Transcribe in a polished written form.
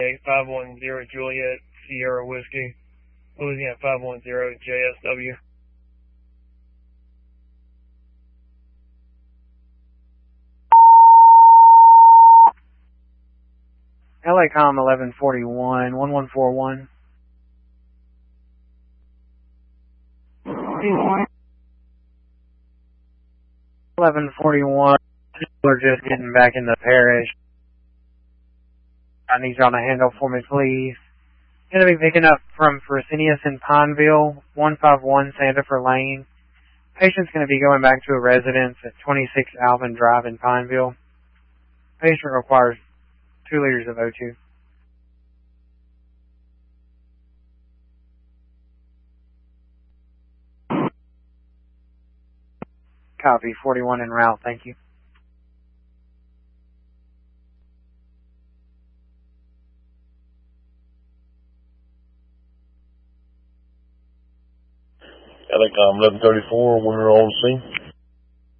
510 Juliet Sierra Whiskey, Louisiana 510 JSW. LACOM 1141, 1141. 1141. We're just getting back in the parish. I need y'all to handle for me, please. Gonna be picking up from Fresenius in Pineville, 151 Sandifer Lane. Patient's gonna be going back to a residence at 26 Alvin Drive in Pineville. Patient requires 2 liters of O2. Copy, 41 en route, thank you. LACOM 1134, we're on scene.